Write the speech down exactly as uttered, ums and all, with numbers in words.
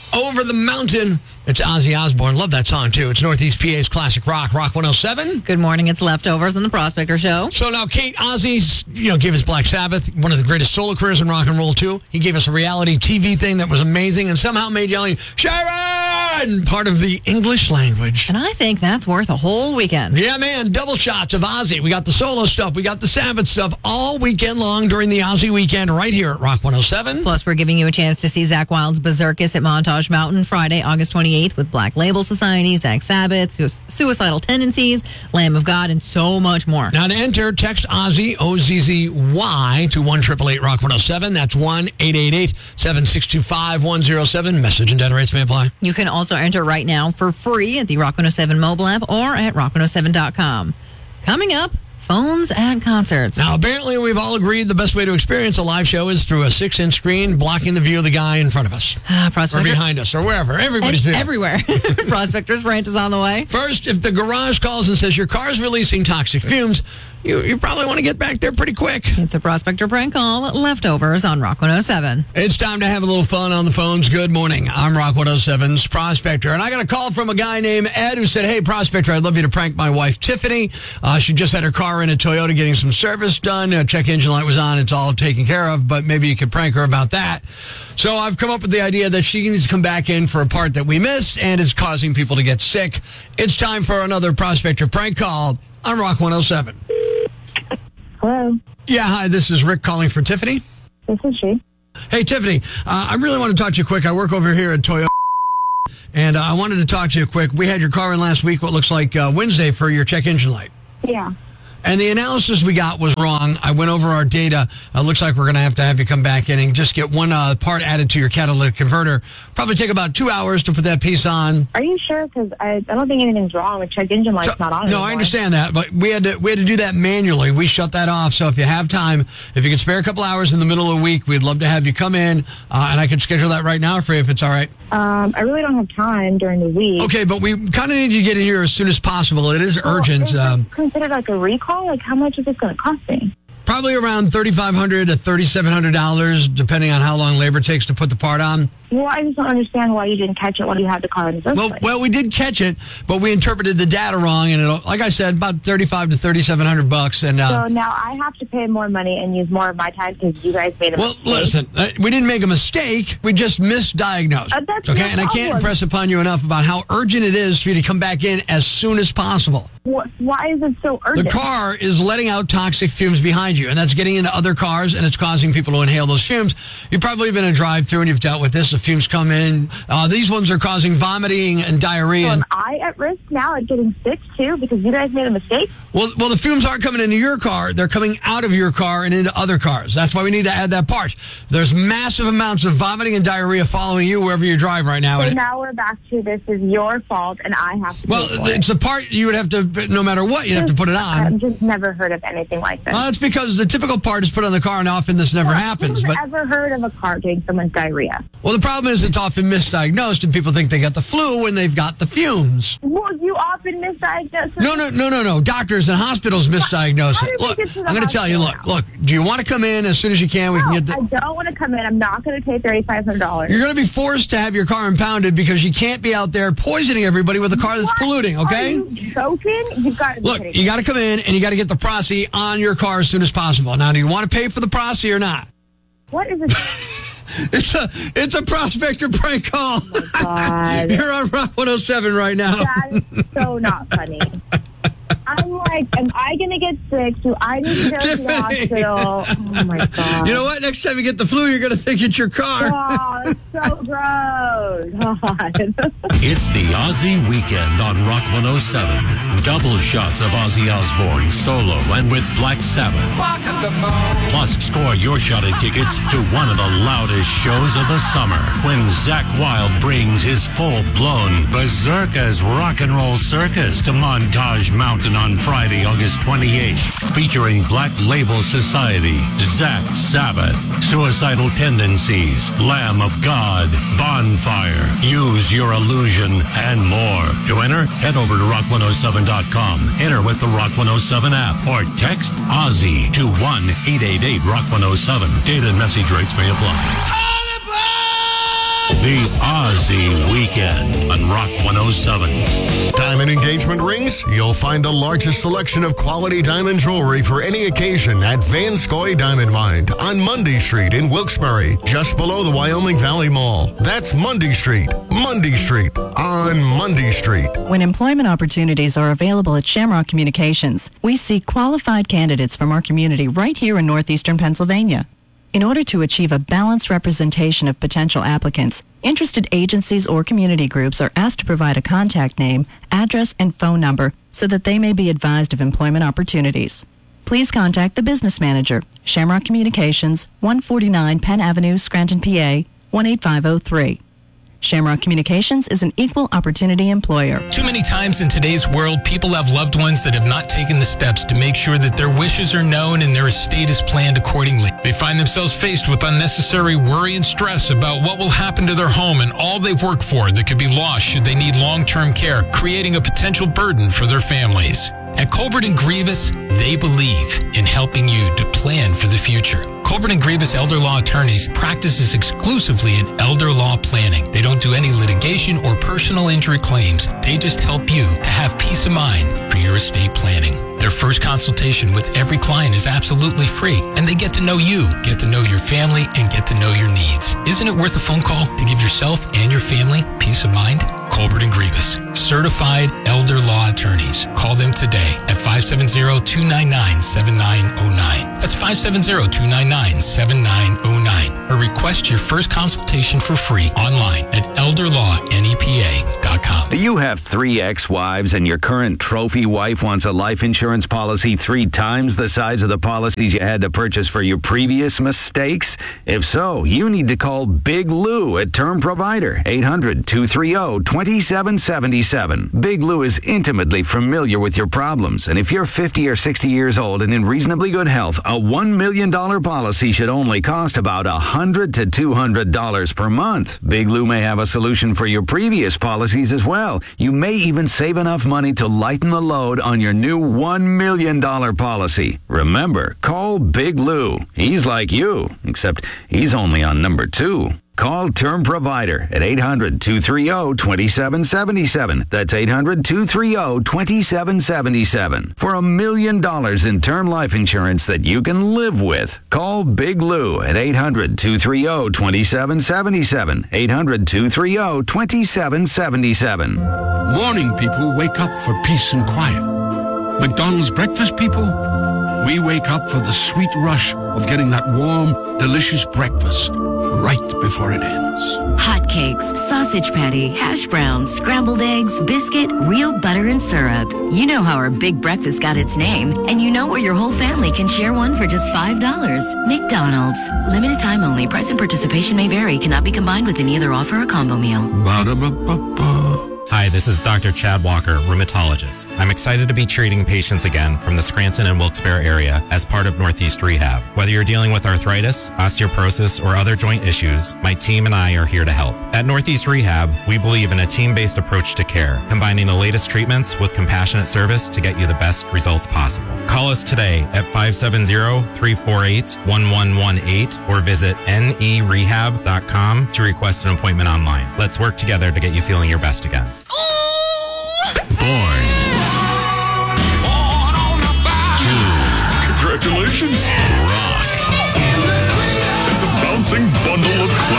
Over the Mountain. It's Ozzy Osbourne. Love that song, too. It's Northeast P A's classic rock, Rock one oh seven. Good morning. It's Leftovers on the Prospector Show. So now, Kate, Ozzy's, you know, gave us Black Sabbath, one of the greatest solo careers in rock and roll, too. He gave us a reality T V thing that was amazing and somehow made yelling, Sharon, part of the English language. And I think that's worth a whole weekend. Yeah, man. Double shots of Ozzy. We got the solo stuff. We got the Sabbath stuff all weekend long during the Ozzy weekend right here at Rock one oh seven. Plus, we're giving you a chance to see Zakk Wylde's Berserkus at Montage Mountain Friday, August twenty-eighth with Black Label Society, Zach Sabbath, Su- Suicidal Tendencies, Lamb of God, and so much more. Now to enter, text Ozzy, O Z Z Y, to one eight eight eight rock one oh seven. That's one eight eight eight seven six two five one oh seven. Message and data rates may apply. You can also enter right now for free at the Rock one oh seven mobile app or at rock one oh seven dot com. Coming up, phones at concerts. Now, apparently, we've all agreed the best way to experience a live show is through a six-inch screen blocking the view of the guy in front of us. Uh, or behind us, or wherever. Everybody's and view. Everywhere. Prospector's Rant is on the way. First, if the garage calls and says your car's releasing toxic fumes, you, you probably want to get back there pretty quick. It's a Prospector prank call, Leftovers on Rock one oh seven. It's time to have a little fun on the phones. Good morning. I'm Rock one oh seven's Prospector, and I got a call from a guy named Ed who said, hey, Prospector, I'd love you to prank my wife, Tiffany. Uh, she just had her car in a Toyota getting some service done. Uh, check engine light was on. It's all taken care of, but maybe you could prank her about that. So I've come up with the idea that she needs to come back in for a part that we missed, and it's causing people to get sick. It's time for another Prospector prank call on Rock one oh seven. Hello. Yeah, hi, this is Rick calling for Tiffany. This is she. Hey, Tiffany, uh, I really want to talk to you quick. I work over here at Toyota, and uh, I wanted to talk to you quick. We had your car in last week, what looks like uh, Wednesday, for your check engine light. Yeah. And the analysis we got was wrong. I went over our data. It uh, looks like we're going to have to have you come back in and just get one uh, part added to your catalytic converter. Probably take about two hours to put that piece on. Are you sure? Because I, I don't think anything's wrong with check engine light's So- not on No, anymore. I understand that, but we had to we had to do that manually. We shut that off. So if you have time, if you could spare a couple hours in the middle of the week, we'd love to have you come in, uh, and I could schedule that right now for you if it's all right. Um, I really don't have time during the week. Okay, but we kind of need you to get in here as soon as possible. It is Well, urgent. Is it Um, considered like a recall? Like, how much is this going to cost me? probably around thirty-five hundred dollars to thirty-seven hundred dollars, depending on how long labor takes to put the part on. Well, I just don't understand why you didn't catch it when you had the car in the first Well, place. well, we did catch it, but we interpreted the data wrong, and it, like I said, about thirty-five to thirty-seven hundred bucks. And uh, So now I have to pay more money and use more of my time because you guys made a well, mistake. listen, uh, we didn't make a mistake. We just misdiagnosed. Uh, that's okay, no and I can't problem. impress upon you enough about how urgent it is for you to come back in as soon as possible. Wh- Why is it so The urgent? car is letting out toxic fumes behind you, and that's getting into other cars, and it's causing people to inhale those fumes. You've probably been in a drive-through, and you've dealt with this. The fumes come in. Uh, these ones are causing vomiting and diarrhea. So And, am I at risk now at getting sick too because you guys made a mistake? well, well, the fumes aren't coming into your car. They're coming out of your car and into other cars. That's why we need to add that part. There's massive amounts of vomiting and diarrhea following you wherever you drive right now. So And it- now we're back to this is your fault and I have to well, pay for it's it. the part you would have to, no matter what, you'd have to put it on. I've just never heard of anything like this. Well, that's because the typical part is put on the car, and often this never happens. Who's But ever heard of a car getting someone's diarrhea? well, the problem is it's often misdiagnosed, and people think they got the flu when they've got the fumes. Well, you often misdiagnose. No, no, no, no, no. Doctors and hospitals misdiagnose How it. did we Look, get to the I'm going to tell you. Look, hospital look. Do you want to come in as soon as you can? We No, can get the. I don't want to come in. I'm not going to pay thirty-five hundred dollars. You're going to be forced to have your car impounded because you can't be out there poisoning everybody with a car that's polluting. Okay. Are you joking? You've got to be Look, kidding you me. got to come in and you got to get the Prosy on your car as soon as possible. Now, do you want to pay for the Prosy or not? What is this? It's a it's a Prospector prank call. God. You're on Rock one oh seven right now. That is so not funny. I'm like, am I going to get sick? Do I need to go to the Tiffany. hospital? Oh, my God. You know what? Next time you get the flu, you're going to think it's your car. Oh, it's so gross. God. It's the Ozzy Weekend on Rock one oh seven. Double shots of Ozzy Osbourne solo and with Black Sabbath. Plus, score your shot at tickets to one of the loudest shows of the summer when Zakk Wylde brings his full-blown Berserkus Rock and Roll Circus to Montage Mountain on Friday, August twenty-eighth, featuring Black Label Society, Zach Sabbath, Suicidal Tendencies, Lamb of God, Bonfire, Use Your Illusion, and more. To enter, head over to rock one oh seven dot com. Enter with the Rock one oh seven app or text Ozzy to one eight eight eight rock one oh seven. Data and message rates may apply. The Aussie Weekend on Rock one oh seven. Diamond engagement rings? You'll find the largest selection of quality diamond jewelry for any occasion at Vanscoy Diamond Mine on Mundy Street in Wilkes-Barre, just below the Wyoming Valley Mall. That's Mundy Street. Mundy Street on Mundy Street. When employment opportunities are available at Shamrock Communications, we seek qualified candidates from our community right here in northeastern Pennsylvania. In order to achieve a balanced representation of potential applicants, interested agencies or community groups are asked to provide a contact name, address, and phone number so that they may be advised of employment opportunities. Please contact the business manager, Shamrock Communications, one forty-nine Penn Avenue, Scranton, P A, one eight five oh three. Shamrock Communications is an equal opportunity employer. Too many times in today's world, people have loved ones that have not taken the steps to make sure that their wishes are known and their estate is planned accordingly. They find themselves faced with unnecessary worry and stress about what will happen to their home and all they've worked for that could be lost should they need long-term care, creating a potential burden for their families. At Colbert and Grievous, they believe in helping you to plan for the future. Colbert and Grievous Elder Law Attorneys practices exclusively in elder law planning. They don't do any litigation or personal injury claims. They just help you to have peace of mind for your estate planning. Their first consultation with every client is absolutely free, and they get to know you, get to know your family, and get to know your needs. Isn't it worth a phone call to give yourself and your family peace of mind? Colbert and Grievous, certified elder law attorneys. Call them today at five seven zero, two nine nine, seven nine zero nine. That's five seven zero, two nine nine, seven nine zero nine. Or request your first consultation for free online at elder law nepa dot com. Do you have three ex-wives and your current trophy wife wants a life insurance policy three times the size of the policies you had to purchase for your previous mistakes? If so, you need to call Big Lou at Term Provider, eight hundred, two three zero, two seven seven seven. Big Lou is intimately familiar with your problems, and if you're fifty or sixty years old and in reasonably good health, a one million dollars policy should only cost about one hundred to two hundred dollars per month. Big Lou may have a solution for your previous policies as well. You may even save enough money to lighten the load on your new one million dollars policy. Remember, call Big Lou. He's like you, except he's only on number two. Call Term Provider at eight hundred, two three zero, two seven seven seven. That's eight hundred, two three zero, two seven seven seven. For a million dollars in term life insurance that you can live with. Call Big Lou at eight hundred, two three zero, two seven seven seven. eight hundred, two three zero, two seven seven seven. Morning people wake up for peace and quiet. McDonald's breakfast people, we wake up for the sweet rush of getting that warm, delicious breakfast right before it ends. Hotcakes, sausage patty, hash browns, scrambled eggs, biscuit, real butter and syrup. You know how our big breakfast got its name, and you know where your whole family can share one for just five dollars. McDonald's. Limited time only. Price and participation may vary. Cannot be combined with any other offer or combo meal. Ba-da-ba-ba-ba. Hi, this is Doctor Chad Walker, rheumatologist. I'm excited to be treating patients again from the Scranton and Wilkes-Barre area as part of Northeast Rehab. Whether you're dealing with arthritis, osteoporosis, or other joint issues, my team and I are here to help. At Northeast Rehab, we believe in a team-based approach to care, combining the latest treatments with compassionate service to get you the best results possible. Call us today at five seven zero, three four eight, one one one eight or visit N E rehab dot com to request an appointment online. Let's work together to get you feeling your best again. Born. Congratulations. Rock. It's a bouncing bundle of classics.